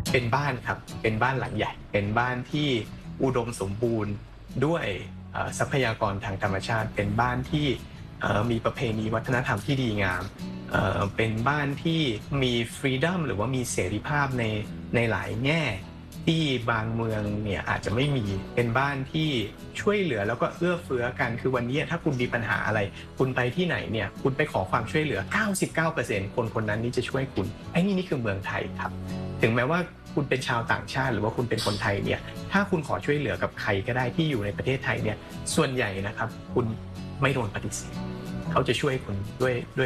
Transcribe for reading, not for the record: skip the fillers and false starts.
เป็นบ้านครับเป็นบ้านหลังใหญ่เป็นบ้านที่อุดมสมบูรณ์ด้วยทรัพยากรทางธรรมชาติเป็นบ้านที่มีประเพณีวัฒนธรรมที่ดีงามเป็นบ้านที่มีฟรีดอมหรือว่ามีเสรีภาพในหลายแง่ที่บางเมืองเนี่ยอาจจะไม่มีเป็นบ้านที่ช่วยเหลือแล้วก็เอื้อเฟื้อกันคือวันนี้ถ้าคุณมีปัญหาอะไรคุณไปที่ไหนเนี่ยคุณไปขอความช่วยเหลือ99%คนคนนั้นนี่จะช่วยคุณนี่คือเมืองไทยครับ ถึงแม้ว่าคุณเป็นชาวต่างชาติหรือว่าคุณเป็นคนไทยเนี่ยถ้าคุณขอช่วยเหลือกับใครก็ได้ที่อยู่ในประเทศไทยเนี่ยส่วนใหญ่นะครับคุณไม่โดนปฏิเสธเขาจะช่วยคุณด้วย